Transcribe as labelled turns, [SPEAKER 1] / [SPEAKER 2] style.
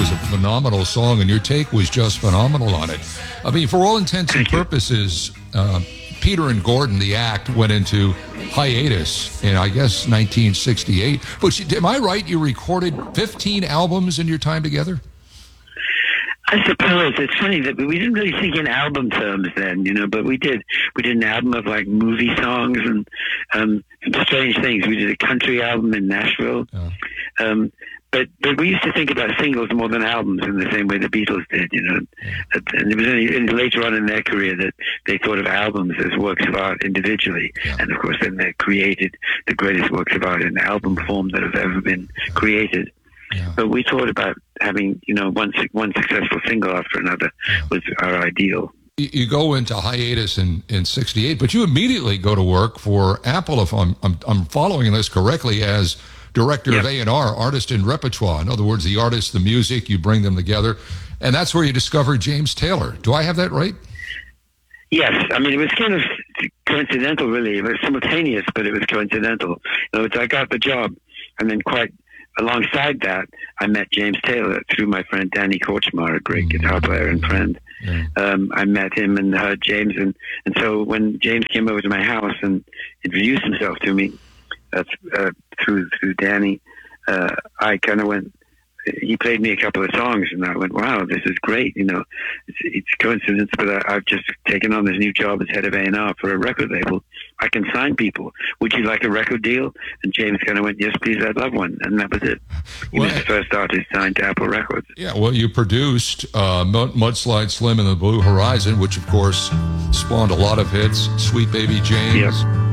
[SPEAKER 1] was a phenomenal song, and your take was just phenomenal on it. I mean, for all intents and purposes, Peter and Gordon, the act, went into hiatus in, I guess, 1968. But am I right? You recorded 15 albums in your time together?
[SPEAKER 2] I suppose. It's funny that we didn't really think in album terms then, but we did. We did an album of like movie songs and some strange things. We did a country album in Nashville. But we used to think about singles more than albums in the same way the Beatles did, And it was only later on in their career that they thought of albums as works of art individually. Yeah. And of course then they created the greatest works of art in album form that have ever been created. Yeah. But we thought about having, one successful single after another was our ideal.
[SPEAKER 1] You go into hiatus in 68, but you immediately go to work for Apple, if I'm following this correctly, as director of A&R, artist and repertoire. In other words, the artist, the music, you bring them together. And that's where you discovered James Taylor. Do I have that right?
[SPEAKER 2] Yes. I mean, it was kind of coincidental, really. It was simultaneous, but it was coincidental. I got the job, and then quite alongside that, I met James Taylor through my friend Danny Korchmar, a great guitar player and friend. Yeah. I met him and heard James. And so when James came over to my house and introduced himself to me, through Danny, I kind of went, he played me a couple of songs and I went, wow, this is great. It's coincidence, but I've just taken on this new job as head of A&R for a record label. I can sign people. Would you like a record deal? And James kind of went, yes, please, I'd love one. And that was it. He was the first artist signed to Apple Records.
[SPEAKER 1] Yeah, well, you produced Mudslide Slim and the Blue Horizon, which of course spawned a lot of hits, Sweet Baby James. Yep.